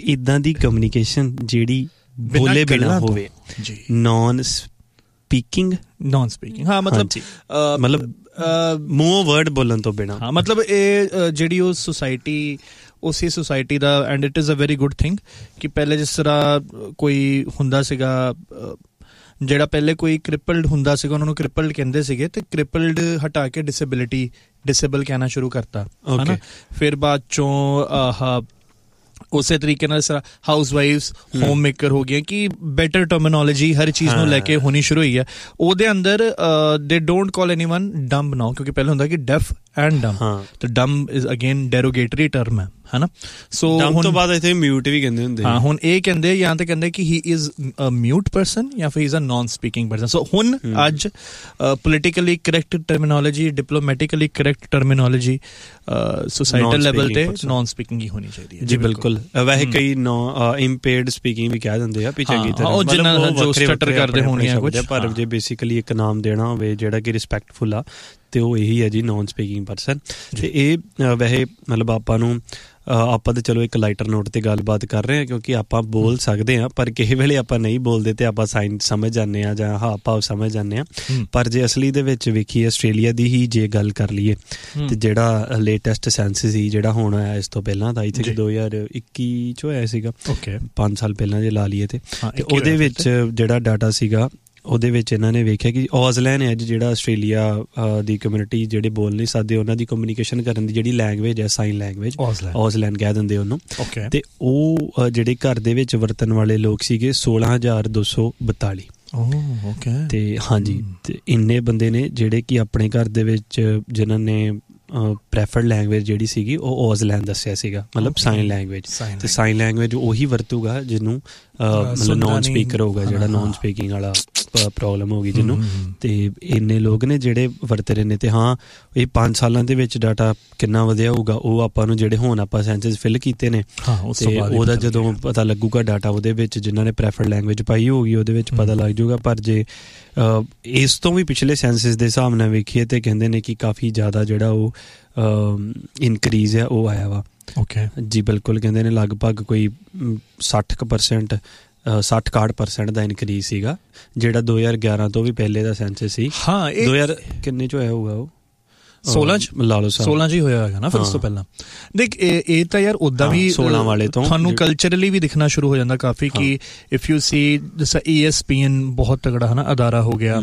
ਇਦਾਂ ਦੀ ਕਮਿਊਨੀਕੇਸ਼ਨ ਜਿਹੜੀ ਬੋਲੇ ਬਿਨਾ ਹੋਵੇ, ਨੌਨ ਸਪੀਕਿੰਗ ਹਾਂ ਮਤਲਬ ਮੂੰਹੋਂ ਵਰਡ ਬੋਲਣ ਤੋਂ ਬਿਨਾ। ਹਾਂ ਮਤਲਬ ਇਹ ਜਿਹੜੀ ਉਹ ਸੁਸਾਇਟੀ ਉਸੇ society the, and it is a very good thing ਕਿ ਪਹਿਲੇ ਜਿਸ ਤਰ੍ਹਾਂ ਕੋਈ ਹੁੰਦਾ ਸੀਗਾ, ਜਿਹੜਾ ਪਹਿਲੇ ਕੋਈ ਕ੍ਰਿਪਲਡ ਹੁੰਦਾ ਸੀਗਾ ਉਹਨਾਂ ਨੂੰ ਕ੍ਰਿਪਲਡ ਕਹਿੰਦੇ ਸੀਗੇ, ਤੇ ਕ੍ਰਿਪਲਡ ਹਟਾ ਕੇ ਡਿਸੇਬਲ ਕਹਿਣਾ ਸ਼ੁਰੂ ਕਰਤਾ, ਹਨਾ। ਫਿਰ ਬਾਅਦ ਚੋਂ ਉਸੇ ਤਰੀਕੇ ਨਾਲ ਹਾਊਸ ਵਾਈਫਸ, ਹੋਮ ਮੇਕਰ ਹੋ ਗਏ, ਕਿ ਬੈਟਰ ਟਰਮੀਨੋਲੋਜੀ ਹਰ ਚੀਜ਼ ਨੂੰ ਲੈ ਕੇ ਹੋਣੀ ਸ਼ੁਰੂ ਹੋਈ ਹੈ। ਉਹਦੇ ਅੰਦਰ ਦੇ ਡੋਂਟ ਕਾਲ ਐਨੀਵਨ ਡੰਬ ਨਾਓ, ਕਿਉਂਕਿ ਪਹਿਲਾਂ ਹੁੰਦਾ ਕਿ ਡੈਫ ਐਂਡ ਡੰਬ, ਤੇ dumb is again derogatory term ਹੈ, ਹਨਾ। ਸੋ ਡੰਬ ਤੋਂ ਬਾਅਦ ਇੱਥੇ ਮਿਊਟ ਵੀ ਕਹਿੰਦੇ ਹੁੰਦੇ। ਹਾਂ ਹੁਣ ਇਹ ਕਹਿੰਦੇ ਜਾਂ ਤਾਂ ਕਹਿੰਦੇ ਕਿ ਹੀ ਇਜ਼ ਅ ਮਿਊਟ ਪਰਸਨ ਜਾਂ ਫਿਰ ਹੀ is a naan speaking person. ਸੋ ਹੁਣ ਅੱਜ politically correct terminology, diplomatically correct terminology ਸੁਸਾਇਟਲ level ਤੇ ਨਾਨ ਸਪੀਕਿੰਗ ਹੀ ਹੋਣੀ ਚਾਹੀਦੀ ਹੈ। ਜੀ ਬਿਲਕੁਲ। ਵੈਸੇ ਕਈ ਇੰਪੇਅਰਡ ਸਪੀਕਿੰਗ ਵੀ ਕਹਿ ਦਿੰਦੇ ਆ ਵੀ ਚੰਗੀ ਤਰ੍ਹਾਂ, ਜਿਨ੍ਹਾਂ ਜੋ ਸਟਟਰ ਕਰਦੇ ਹੋਣਗੇ ਕੁਝ, ਪਰ ਜੇ ਬੇਸਿਕਲੀ ਇੱਕ ਨਾਮ ਦੇਣਾ ਹੋਵੇ ਜਿਹੜਾ ਕਿ ਰਿਸਪੈਕਟਫੁਲ ਆ, ਤੇ ਉਹ ਇਹੀ ਹੈ ਜੀ, ਨਾਨ ਸਪੀਕਿੰਗ ਪਰਸਨ। ਤੇ ਇਹ ਵੈਸੇ ਮਤਲਬ ਆਪਾਂ ਤਾਂ ਚਲੋ ਇੱਕ ਲਾਈਟਰ ਨੋਟ ਤੇ ਗੱਲਬਾਤ ਕਰ ਰਹੇ ਹਾਂ, ਕਿਉਂਕਿ ਆਪਾਂ ਬੋਲ ਸਕਦੇ ਹਾਂ, ਪਰ ਕਿਸੇ ਵੇਲੇ ਆਪਾਂ ਨਹੀਂ ਬੋਲਦੇ ਤੇ ਆਪਾਂ ਸਾਈਨ ਸਮਝ ਜਾਂਦੇ ਹਾਂ ਜਾਂ ਹਾਵ ਭਾਵ ਸਮਝ ਜਾਂਦੇ ਹਾਂ। ਪਰ ਜੇ ਅਸਲੀ ਦੇ ਵਿੱਚ ਵੇਖੀਏ, ਆਸਟ੍ਰੇਲੀਆ ਦੀ ਹੀ ਜੇ ਗੱਲ ਕਰ ਲਈਏ, ਤੇ ਜਿਹੜਾ ਲੇਟੈਸਟ ਸੈਂਸਸ ਸੀ ਜਿਹੜਾ ਹੁਣ ਹੋਇਆ ਇਸ ਤੋਂ ਪਹਿਲਾਂ ਦਾ, ਇੱਥੇ 2021 ਚ ਹੋਇਆ ਸੀਗਾ, 5 ਸਾਲ ਪਹਿਲਾਂ ਜੇ ਲਾ ਲਈਏ, ਤੇ ਉਹਦੇ ਵਿੱਚ ਜਿਹੜਾ ਡਾਟਾ ਸੀਗਾ, ਉਹਦੇ ਵਿੱਚ ਇਹਨਾਂ ਨੇ ਵੇਖਿਆ ਕਿ ਔਜ਼ਲੈਂਡ ਹੈ ਜਿਹੜਾ ਆਸਟ੍ਰੇਲੀਆ ਦੀ ਕਮਿਊਨਿਟੀ ਜਿਹੜੇ ਬੋਲ ਨਹੀਂ ਸਕਦੇ, ਉਹਨਾਂ ਦੀ ਕਮਿਊਨੀਕੇਸ਼ਨ ਕਰਨ ਦੀ ਜਿਹੜੀ ਲੈਂਗੁਏਜ ਹੈ, ਸਾਈਨ ਲੈਂਗੁਏਜ, ਔਜ਼ਲੈਂਡ ਕਹਿ ਦਿੰਦੇ ਉਹਨੂੰ। ਤੇ ਉਹ ਜਿਹੜੇ ਘਰ ਦੇ ਵਿੱਚ ਵਰਤਣ ਵਾਲੇ ਲੋਕ ਸੀਗੇ 16,242। ਤੇ ਹਾਂਜੀ, ਤੇ ਇੰਨੇ ਬੰਦੇ ਨੇ ਜਿਹੜੇ ਕਿ ਆਪਣੇ ਘਰ ਦੇ ਵਿੱਚ ਜਿਨ੍ਹਾਂ ਨੇ ਪ੍ਰੈਫਰਡ ਲੈਂਗੁਏਜ ਜਿਹੜੀ ਸੀਗੀ ਉਹ ਔਜ਼ਲੈਂਡ ਦੱਸਿਆ ਸੀਗਾ, ਮਤਲਬ ਸਾਈਨ ਲੈਂਗੁਏਜ। ਤੇ ਸਾਈਨ ਲੈਂਗੁਏਜ ਉਹੀ ਵਰਤੂਗਾ ਜਿਹਨੂੰ ਮਤਲਬ ਨੌਨ ਸਪੀਕਰ ਹੋਊਗਾ, ਜਿਹੜਾ ਨੌਨ ਸਪੀਕਿੰਗ ਵਾਲਾ ਪ੍ਰੋਬਲਮ ਹੋ ਗਈ ਜਿਹਨੂੰ। ਤੇ ਇੰਨੇ ਲੋਕ ਨੇ ਜਿਹੜੇ ਵਰਤ ਰਹੇ ਨੇ। ਤੇ ਹਾਂ, ਇਹ 5 ਸਾਲਾਂ ਦੇ ਵਿੱਚ ਡਾਟਾ ਕਿੰਨਾ ਵਧਿਆ ਹੋਊਗਾ ਉਹ ਆਪਾਂ ਨੂੰ, ਜਿਹੜੇ ਹੁਣ ਆਪਾਂ ਸੈਂਸਸ ਫਿਲ ਕੀਤੇ ਨੇ, ਤੇ ਉਹਦਾ ਜਦੋਂ ਪਤਾ ਲੱਗੂਗਾ ਡਾਟਾ ਉਹਦੇ ਵਿੱਚ ਜਿਨ੍ਹਾਂ ਨੇ ਪ੍ਰੈਫਰਡ ਲੈਂਗੁਏਜ ਪਾਈ ਹੋਊਗੀ ਉਹਦੇ ਵਿੱਚ ਪਤਾ ਲੱਗ ਜਾਊਗਾ। ਪਰ ਜੇ ਇਸ ਤੋਂ ਵੀ ਪਿਛਲੇ ਸੈਂਸਸ ਦੇ ਹਿਸਾਬ ਨਾਲ ਵੇਖੀਏ ਤੇ ਕਹਿੰਦੇ ਨੇ ਕਿ ਕਾਫੀ ਜ਼ਿਆਦਾ ਜਿਹੜਾ ਉਹ ਇਨਕਰੀਜ਼ ਹੈ ਉਹ ਆਇਆ ਵਾ। ਜੀ ਬਿਲਕੁਲ, ਕਹਿੰਦੇ ਨੇ ਲਗਭਗ ਕੋਈ 60-61% ਦਾ ਇਨਕਰੀਜ਼ ਸੀਗਾ, ਜਿਹੜਾ 2011 ਤੋਂ ਵੀ ਪਹਿਲੇ ਦਾ ਸੈਂਸਸ ਸੀ। 2000 ਕਿੰਨੇ ਚ ਹੋਇਆ ਹੋਊਗਾ ਉਹ? 16 ਚ ਹੀ ਹੋਇਆ ਹੈਗਾ ਨਾ। ਫਿਰ ਉਸ ਤੋਂ ਪਹਿਲਾਂ ਦੇਖ, ਇਹ ਤਾਂ ਯਾਰ ਉਦਾਂ ਵੀ 16 ਵਾਲੇ ਤੋਂ ਤੁਹਾਨੂੰ ਕਲਚਰਲੀ ਵੀ ਦਿਖਣਾ ਸ਼ੁਰੂ ਹੋ ਜਾਂਦਾ ਕਾਫੀ, ਕਿ ਇਫ ਯੂ ਸੀ ਜਿਸ ESPN ਬਹੁਤ ਤਗੜਾ ਹੈ ਨਾ ਅਦਾਰਾ ਹੋ ਗਿਆ,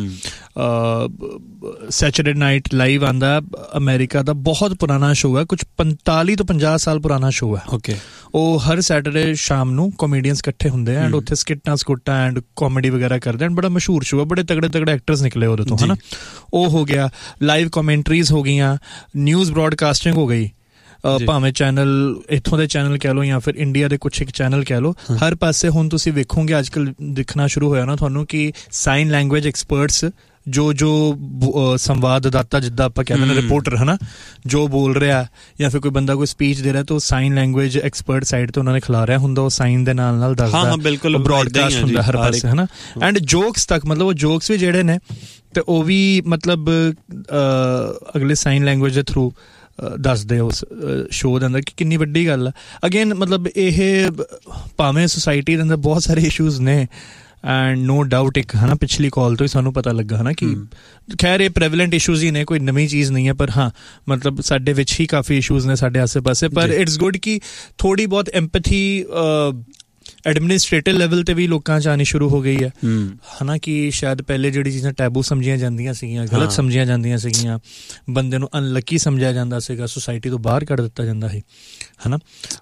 ਸੈਚਰਡੇ ਨਾਈਟ ਲਾਈਵ ਆਉਂਦਾ, ਅਮਰੀਕਾ ਦਾ ਬਹੁਤ ਪੁਰਾਣਾ ਸ਼ੋਅ ਹੈ, ਕੁਝ 45 ਤੋਂ 50 ਸਾਲ ਪੁਰਾਣਾ ਸ਼ੋਅ ਹੈ। ਉਹ ਹਰ ਸੈਟਰਡੇ ਸ਼ਾਮ ਨੂੰ ਕਾਮੇਡੀਅਨਸ ਇਕੱਠੇ ਹੁੰਦੇ ਐਂਡ ਉੱਥੇ ਸਕਿੱਟਾਂ ਐਂਡ ਕਾਮੇਡੀ ਵਗੈਰਾ ਕਰਦੇ ਐਂਡ ਬੜਾ ਮਸ਼ਹੂਰ ਸ਼ੋਅ ਹੈ, ਬੜੇ ਤਗੜੇ ਐਕਟਰਸ ਨਿਕਲੇ ਉਹਦੇ ਤੋਂ, ਹਨਾ। ਉਹ ਹੋ ਗਿਆ, ਲਾਈਵ ਕਮੈਂਟਰੀਜ਼ ਹੋ ਗਈਆਂ, ਨਿਊਜ਼ ਬ੍ਰੌਡਕਾਸਟਿੰਗ ਹੋ ਗਈ, ਭਾਵੇਂ ਚੈਨਲ ਇੱਥੋਂ ਦੇ ਚੈਨਲ ਕਹਿ ਲਓ ਜਾਂ ਫਿਰ ਇੰਡੀਆ ਦੇ ਕੁਛ ਇੱਕ ਚੈਨਲ ਕਹਿ ਲਓ, ਹਰ ਪਾਸੇ ਹੁਣ ਤੁਸੀਂ ਵੇਖੋਗੇ ਅੱਜ ਕੱਲ੍ਹ ਦਿਖਣਾ ਸ਼ੁਰੂ ਹੋਇਆ ਨਾ ਤੁਹਾਨੂੰ ਕਿ ਸਾਈਨ ਲੈਂਗੁਏਜ ਐਕਸਪਰਟਸ ਜੋ ਸੰਵਾਦਦਾਤਾ, ਜਿੱਦਾਂ ਆਪਾਂ ਕਹਿੰਦੇ ਨੇ ਰਿਪੋਰਟਰ, ਹੈ ਨਾ, ਜੋ ਬੋਲ ਰਿਹਾ ਜਾਂ ਫਿਰ ਕੋਈ ਬੰਦਾ ਕੋਈ ਸਪੀਚ ਦੇ ਰਿਹਾ ਤਾਂ ਉਹ ਸਾਈਨ ਲੈਂਗੁਏਜ ਐਕਸਪਰਟ ਸਾਈਡ ਤੇ ਉਹਨਾਂ ਨੇ ਖਿਲਾ ਰਿਹਾ ਹੁੰਦਾ, ਉਹ ਸਾਈਨ ਦੇ ਨਾਲ ਦੱਸਦਾ, ਬ੍ਰੌਡਕਾਸਟ ਹੁੰਦਾ ਹਰ ਪਾਸੇ, ਹੈ ਨਾ। ਐਂਡ ਜੋਕਸ ਤੱਕ, ਮਤਲਬ ਉਹ ਜੋਕਸ ਵੀ ਜਿਹੜੇ ਨੇ ਤੇ ਉਹ ਵੀ ਮਤਲਬ ਅਗਲੇ ਸਾਈਨ ਲੈਂਗੁਏਜ ਦੇ ਥਰੂ ਦੱਸਦੇ ਉਸ ਸ਼ੋਅ ਦੇ ਅੰਦਰ, ਕਿ ਕਿੰਨੀ ਵੱਡੀ ਗੱਲ ਆ। ਅਗੇਨ ਮਤਲਬ ਇਹ ਭਾਵੇਂ ਸੁਸਾਇਟੀ ਦੇ ਅੰਦਰ ਬਹੁਤ ਸਾਰੇ ਇਸ਼ੂਜ਼ ਨੇ, ਐਂਡ ਨੋ ਡਾਊਟ ਇੱਕ ਹੈ ਨਾ ਪਿਛਲੀ ਕਾਲ ਤੋਂ ਹੀ ਸਾਨੂੰ ਪਤਾ ਲੱਗਾ ਹੈ ਨਾ ਕਿ ਖੈਰ ਇਹ ਪ੍ਰੈਵਲੈਂਟ ਇਸ਼ੂਜ਼ ਹੀ ਨੇ, ਕੋਈ ਨਵੀਂ ਚੀਜ਼ ਨਹੀਂ ਹੈ, ਪਰ ਹਾਂ ਮਤਲਬ ਸਾਡੇ ਵਿੱਚ ਹੀ ਕਾਫੀ ਇਸ਼ੂਜ਼ ਨੇ ਸਾਡੇ ਆਸੇ ਪਾਸੇ। ਪਰ ਇਟਸ ਗੁੱਡ ਕਿ ਥੋੜ੍ਹੀ ਬਹੁਤ ਐਮਪੈਥੀ ਐਡਮਿਨਿਸਟ੍ਰੇਟਿਵ ਲੈਵਲ ਤੇ ਵੀ ਲੋਕਾਂ 'ਚ ਆਉਣੀ ਸ਼ੁਰੂ ਹੋ ਗਈ ਹੈ, ਹੈ ਨਾ, ਕਿ ਸ਼ਾਇਦ ਪਹਿਲੇ ਜਿਹੜੀ ਚੀਜ਼ਾਂ ਟੈਬੂ ਸਮਝੀਆਂ ਜਾਂਦੀਆਂ ਸੀਗੀਆਂ, ਗਲਤ ਸਮਝੀਆਂ ਜਾਂਦੀਆਂ ਸੀਗੀਆਂ, ਬੰਦੇ ਨੂੰ ਅਨਲੱਕੀ ਸਮਝਿਆ ਜਾਂਦਾ ਸੀਗਾ, ਸੁਸਾਇਟੀ ਤੋਂ ਬਾਹਰ ਕੱਢ ਦਿੱਤਾ ਜਾਂਦਾ ਸੀ, ਹੈ ਨਾ।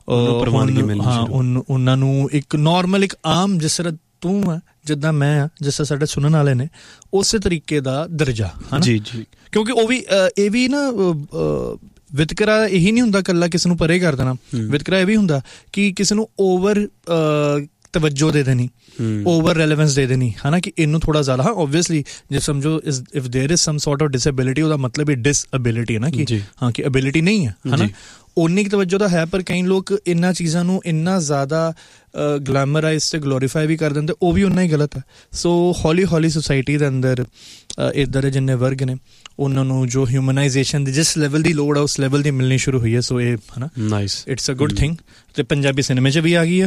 ਉਹਨਾਂ ਨੂੰ ਇੱਕ ਨੋਰਮਲ, ਇੱਕ ਆਮ, ਜਿਸ ਤਰ੍ਹਾਂ ਤੂੰ ਆ, ਜਿੱਦਾਂ ਮੈਂ ਆ, ਜਿਸ ਤਰ੍ਹਾਂ ਸਾਡੇ ਸੁਣਨ ਵਾਲੇ ਨੇ, ਉਸੇ ਤਰੀਕੇ ਦਾ ਦਰਜਾ, ਹੈ ਨਾ। ਕਿਉਂਕਿ ਉਹ ਵੀ ਇਹ ਵੀ ਨਾ ਵਿਤਕਰਾ ਇਹੀ ਨਹੀਂ ਹੁੰਦਾ ਇਕੱਲਾ ਕਿਸੇ ਨੂੰ ਪਰੇ ਕਰ ਦੇਣਾ, ਵਿਤਕਰਾ ਇਹ ਵੀ ਹੁੰਦਾ ਕਿ ਕਿਸੇ ਨੂੰ ਓਵਰ ਤਵੱਜੋ ਦੇ ਦੇਣੀ, ਓਵਰ ਰੈਲੇਵੈਂਸ ਦੇ ਦੇਣੀ, ਹੈ ਨਾ, ਕਿ ਇਹਨੂੰ ਥੋੜਾ ਜ਼ਿਆਦਾ। ਹਾਂ ਓਬਵੀਅਸਲੀ ਜੇ ਸਮਝੋ if ਦੇयर is sum sort of disability, ਉਹਦਾ ਮਤਲਬ ਇਹ ਡਿਸਐਬਿਲਿਟੀ ਹੈ ਨਾ, ਕਿ ਹਾਂ ਕਿ ਐਬਿਲਿਟੀ ਨਹੀਂ ਹੈ, ਹੈ ਨਾ। ਉਨੀ ਕੁ ਤਵੱਜੋ ਤਾਂ ਹੈ, ਪਰ ਕਈ ਲੋਕ ਇਹਨਾਂ ਚੀਜ਼ਾਂ ਨੂੰ ਇੰਨਾ ਜ਼ਿਆਦਾ ਗਲੈਮਰਾਈਜ਼ ਤੇ ਗਲੋਰੀਫਾਈ ਵੀ ਕਰ ਦਿੰਦੇ, ਉਹ ਵੀ ਉਨਾ ਹੀ ਗਲਤ ਹੈ। ਸੋ ਹੌਲੀ ਹੌਲੀ ਸੁਸਾਇਟੀ ਦੇ ਅੰਦਰ ਇੱਧਰ ਦੇ ਜਿੰਨੇ ਵਰਗ ਨੇ ਉਹਨਾਂ ਨੂੰ ਜੋ ਹਿਊਮਨਾਈਜੇਸ਼ਨ ਦੀ ਜਿਸ ਲੈਵਲ ਦੀ ਲੋੜ ਆ ਉਸ ਲੈਵਲ ਦੀ ਮਿਲਣੀ ਸ਼ੁਰੂ ਹੋਈ ਹੈ। ਸੋ ਇਹ ਹੈ ਨਾ, ਇਟਸ ਅ ਗੁੱਡ ਥਿੰਗ। ਤੇ ਪੰਜਾਬੀ ਸਿਨੇਮੇ 'ਚ ਵੀ ਆ ਗਈ ਹੈ।